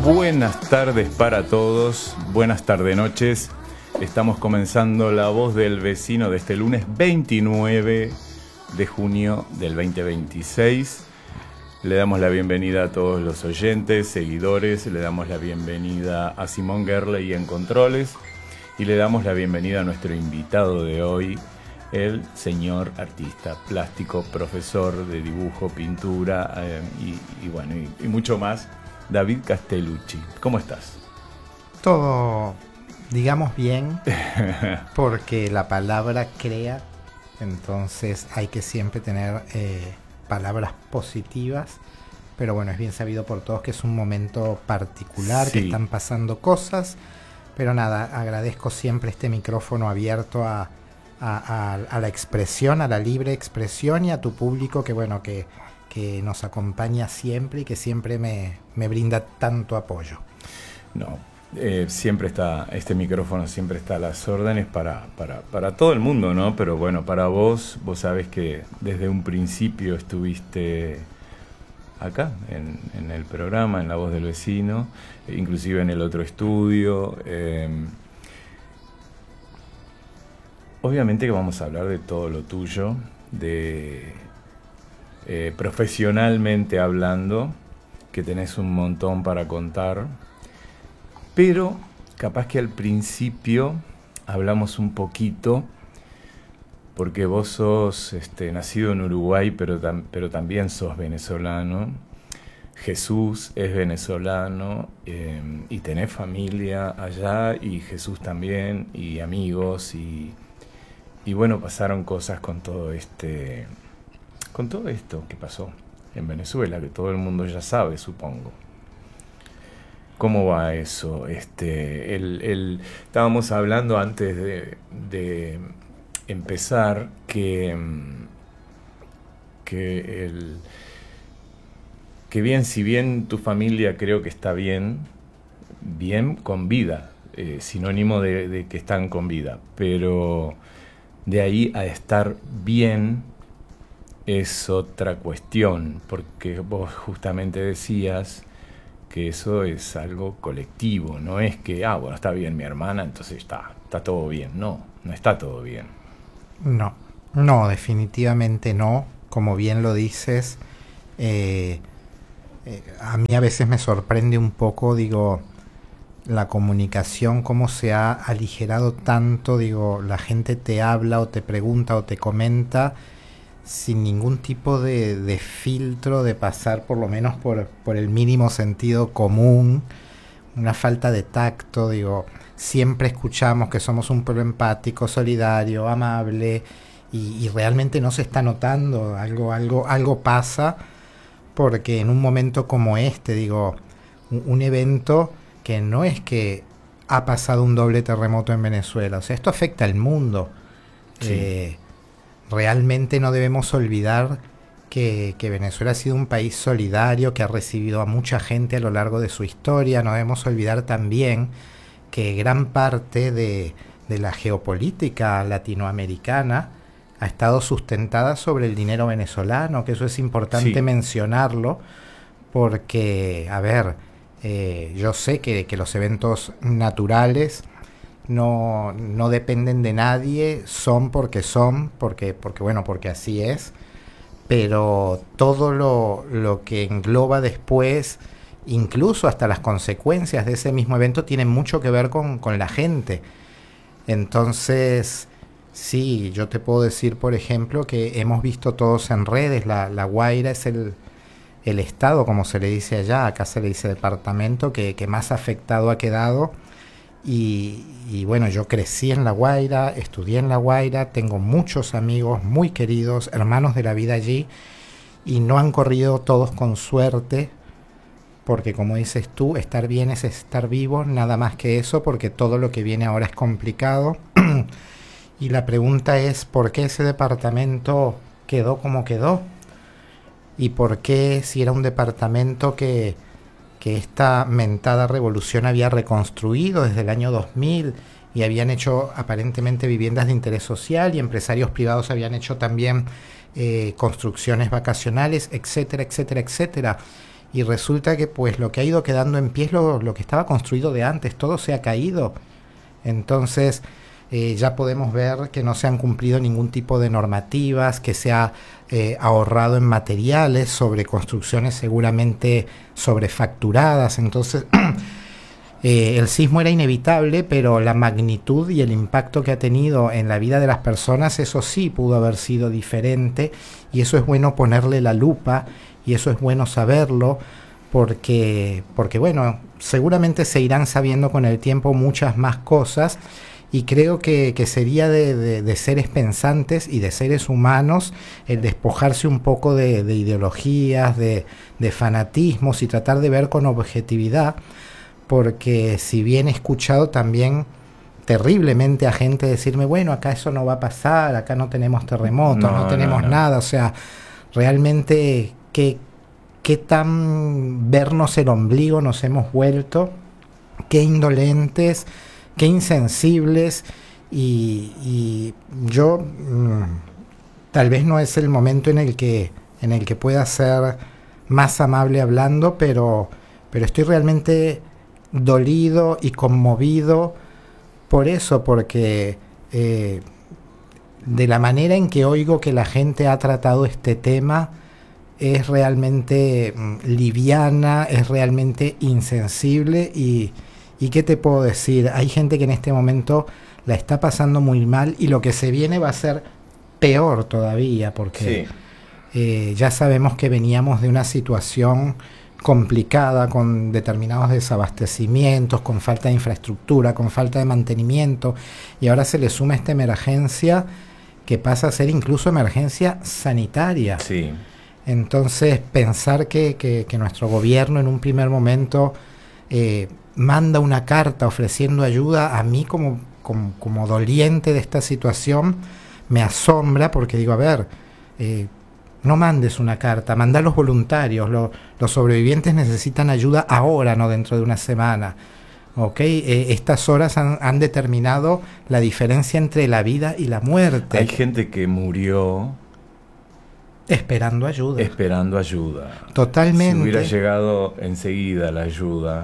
Buenas tardes para todos, buenas tardes noches. Estamos comenzando La Voz del Vecino de este lunes 29 de junio del 2026. Le damos la bienvenida a todos los oyentes, seguidores, le damos la bienvenida a Simón Gerley en Controles y le damos la bienvenida a nuestro invitado de hoy, el señor artista plástico, profesor de dibujo, pintura y mucho más, David Castellucci. ¿Cómo estás? Todo, digamos, bien, porque la palabra crea, entonces hay que siempre tener palabras positivas, pero bueno, es bien sabido por todos que es un momento particular, sí, que están pasando cosas, pero nada, agradezco siempre este micrófono abierto a la expresión, a la libre expresión y a tu público que bueno, que nos acompaña siempre y que siempre me brinda tanto apoyo. No, siempre está, este micrófono siempre está a las órdenes para todo el mundo, ¿no? Pero bueno, para vos sabés que desde un principio estuviste acá, en el programa, en La Voz del Vecino, inclusive en el otro estudio. Obviamente que vamos a hablar de todo lo tuyo, profesionalmente hablando, que tenés un montón para contar, pero capaz que al principio hablamos un poquito, porque vos sos nacido en Uruguay, pero también sos venezolano. Jesús es venezolano y tenés familia allá, y Jesús también, y amigos, y bueno, pasaron cosas con todo esto que pasó en Venezuela, que todo el mundo ya sabe, supongo. ¿Cómo va eso? Estábamos hablando antes de empezar que bien, si bien tu familia creo que está bien con vida, sinónimo de que están con vida, pero de ahí a estar bien es otra cuestión, porque vos justamente decías que eso es algo colectivo, no es que, bueno, está bien mi hermana, entonces está todo bien. No está todo bien. No, definitivamente no, como bien lo dices. A mí a veces me sorprende un poco, digo, la comunicación, cómo se ha aligerado tanto, digo, la gente te habla o te pregunta o te comenta sin ningún tipo de filtro, de pasar por lo menos por el mínimo sentido común, una falta de tacto, digo, siempre escuchamos que somos un pueblo empático, solidario, amable, y realmente no se está notando, algo pasa, porque en un momento como este, digo, un evento que no es que ha pasado un doble terremoto en Venezuela, o sea, esto afecta al mundo. Sí. Realmente no debemos olvidar que Venezuela ha sido un país solidario, que ha recibido a mucha gente a lo largo de su historia. No debemos olvidar también que gran parte de la geopolítica latinoamericana ha estado sustentada sobre el dinero venezolano, que eso es importante mencionarlo, porque, a ver, yo sé que los eventos naturales no dependen de nadie, porque así es, pero todo lo que engloba después, incluso hasta las consecuencias de ese mismo evento, tienen mucho que ver con la gente. Entonces, sí, yo te puedo decir, por ejemplo, que hemos visto todos en redes, La Guaira es el estado, como se le dice allá, acá se le dice departamento, que más afectado ha quedado. Y bueno, yo crecí en La Guaira, estudié en La Guaira, tengo muchos amigos muy queridos, hermanos de la vida allí, y no han corrido todos con suerte, porque como dices tú, estar bien es estar vivo, nada más que eso, porque todo lo que viene ahora es complicado. Y la pregunta es, ¿por qué ese departamento quedó como quedó? ¿Y por qué, si era un departamento que esta mentada revolución había reconstruido desde el año 2000 y habían hecho aparentemente viviendas de interés social y empresarios privados habían hecho también construcciones vacacionales, etcétera, etcétera, etcétera? y resulta que pues lo que ha ido quedando en pie es lo que estaba construido de antes, todo se ha caído. Entonces ya podemos ver que no se han cumplido ningún tipo de normativas, que se ha ahorrado en materiales, sobre construcciones seguramente sobrefacturadas. Entonces el sismo era inevitable, pero la magnitud y el impacto que ha tenido en la vida de las personas, eso sí pudo haber sido diferente, y eso es bueno ponerle la lupa, y eso es bueno saberlo, porque bueno, seguramente se irán sabiendo con el tiempo muchas más cosas, y creo que sería de seres pensantes y de seres humanos el despojarse un poco de ideologías, de fanatismos, y tratar de ver con objetividad, porque si bien he escuchado también terriblemente a gente decirme, bueno, acá eso no va a pasar, acá no tenemos terremotos, no tenemos nada, o sea, realmente qué tan vernos el ombligo nos hemos vuelto, qué indolentes, qué insensibles, y yo tal vez no es el momento en el que pueda ser más amable hablando, pero estoy realmente dolido y conmovido por eso, porque de la manera en que oigo que la gente ha tratado este tema es realmente liviana, es realmente insensible, y ¿qué te puedo decir? Hay gente que en este momento la está pasando muy mal, y lo que se viene va a ser peor todavía, porque ya sabemos que veníamos de una situación complicada, con determinados desabastecimientos, con falta de infraestructura, con falta de mantenimiento, y ahora se le suma esta emergencia que pasa a ser incluso emergencia sanitaria. Sí. Entonces, pensar que nuestro gobierno en un primer momento manda una carta ofreciendo ayuda, a mí como doliente de esta situación me asombra, porque digo, a ver, no mandes una carta, manda a los voluntarios, los sobrevivientes necesitan ayuda ahora, no dentro de una semana. ¿Okay? Estas horas han determinado la diferencia entre la vida y la muerte. Hay gente que murió esperando ayuda. Esperando ayuda. Totalmente. Si hubiera llegado enseguida la ayuda,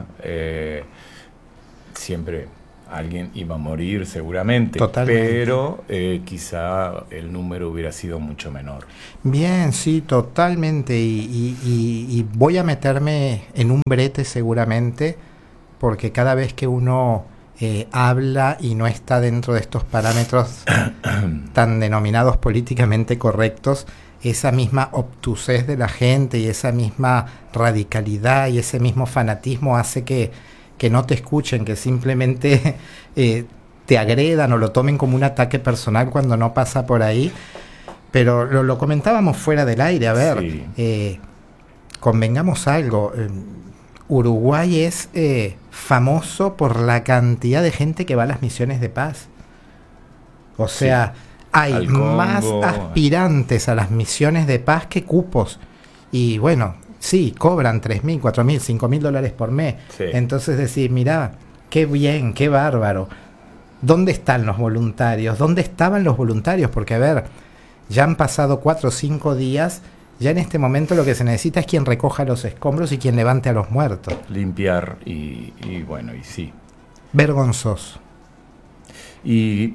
siempre alguien iba a morir seguramente. Totalmente. Pero quizá el número hubiera sido mucho menor. Bien, sí, totalmente. Y voy a meterme en un brete seguramente, porque cada vez que uno habla y no está dentro de estos parámetros tan denominados políticamente correctos, esa misma obtusez de la gente y esa misma radicalidad y ese mismo fanatismo hace que no te escuchen, que simplemente te agredan o lo tomen como un ataque personal cuando no pasa por ahí. Pero lo comentábamos fuera del aire, a ver, sí. Convengamos algo, Uruguay es famoso por la cantidad de gente que va a las misiones de paz. O sea, sí. Hay más aspirantes a las misiones de paz que cupos. Y bueno, sí, cobran $3.000, $4.000, $5.000 por mes. Sí. Entonces decir, mirá, qué bien, qué bárbaro. ¿Dónde están los voluntarios? ¿Dónde estaban los voluntarios? Porque, a ver, ya han pasado 4 o 5 días. Ya en este momento lo que se necesita es quien recoja los escombros y quien levante a los muertos. Limpiar y bueno, y sí. Vergonzoso. Y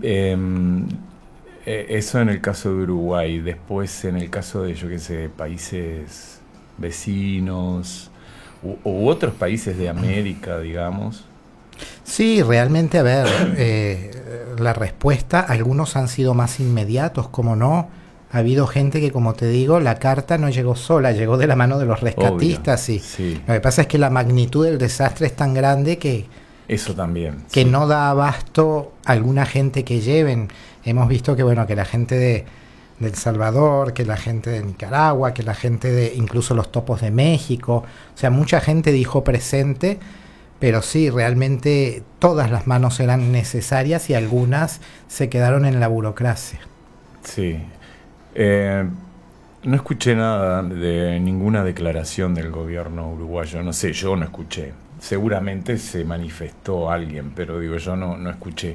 eso en el caso de Uruguay. Después en el caso de, yo qué sé, países vecinos u otros países de América, digamos. Sí, realmente, a ver, la respuesta, algunos han sido más inmediatos, como no. Ha habido gente que, como te digo, la carta no llegó sola, llegó de la mano de los rescatistas. Y sí. Lo que pasa es que la magnitud del desastre es tan grande que eso también, que sí. No da abasto a alguna gente que lleven. Hemos visto que, bueno, que la gente de El Salvador, que la gente de Nicaragua, que la gente de incluso los topos de México, o sea, mucha gente dijo presente, pero sí, realmente todas las manos eran necesarias y algunas se quedaron en la burocracia. Sí. No escuché nada de ninguna declaración del gobierno uruguayo, no sé, yo no escuché. Seguramente se manifestó alguien, pero digo, yo no escuché.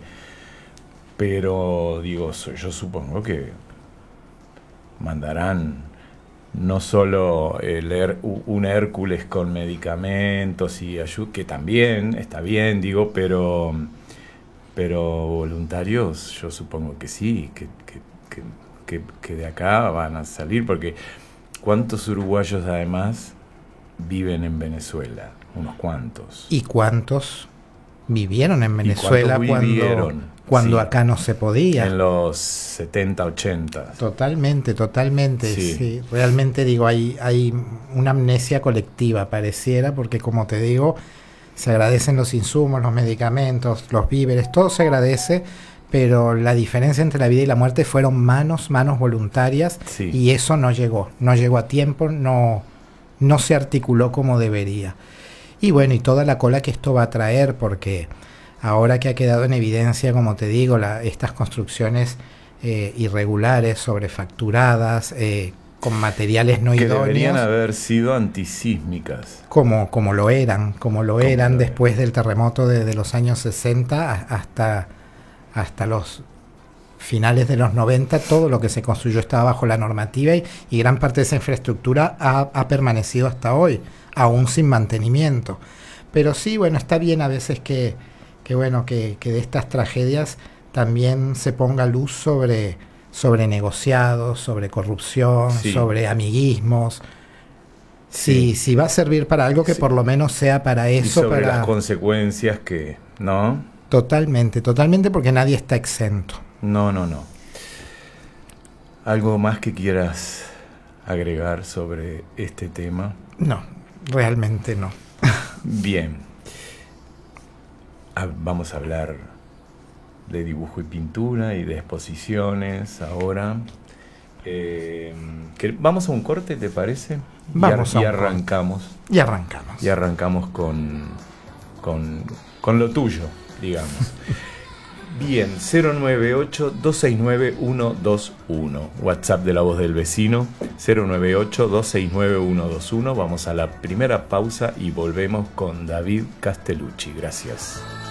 Pero digo, yo supongo que mandarán no solo un Hércules con medicamentos y ayuda, que también está bien, digo, pero voluntarios yo supongo que sí, que de acá van a salir, porque ¿cuántos uruguayos además viven en Venezuela? Unos cuantos. ¿Y cuántos vivieron en Venezuela cuando sí, acá no se podía? En los 70, 80. Totalmente, totalmente. Sí. Sí. Realmente digo, hay una amnesia colectiva, pareciera, porque como te digo, se agradecen los insumos, los medicamentos, los víveres, todo se agradece, pero la diferencia entre la vida y la muerte fueron manos voluntarias, sí. Y eso no llegó a tiempo, no se articuló como debería. Y bueno, y toda la cola que esto va a traer, porque ahora que ha quedado en evidencia, como te digo, estas construcciones irregulares, sobrefacturadas, con materiales no idóneos. Que deberían haber sido antisísmicas. Como lo eran después del terremoto de los años 60 hasta los finales de los 90, todo lo que se construyó estaba bajo la normativa y gran parte de esa infraestructura ha permanecido hasta hoy, aún sin mantenimiento. Pero sí, bueno, está bien a veces que de estas tragedias también se ponga luz sobre negociados, sobre corrupción, sí. sobre amiguismos. Sí, si va a servir para algo, que sí, por lo menos sea para eso. Y sobre para las consecuencias que, ¿no? Totalmente, porque nadie está exento. No. ¿Algo más que quieras agregar sobre este tema? No, realmente no. Bien. Vamos a hablar de dibujo y pintura y de exposiciones ahora. Vamos a un corte, ¿te parece? Vamos y arrancamos. Y arrancamos. Y arrancamos con lo tuyo, digamos. Bien, 098-269-121. WhatsApp de La Voz del Vecino, 098-269-121. Vamos a la primera pausa y volvemos con David Castellucci. Gracias.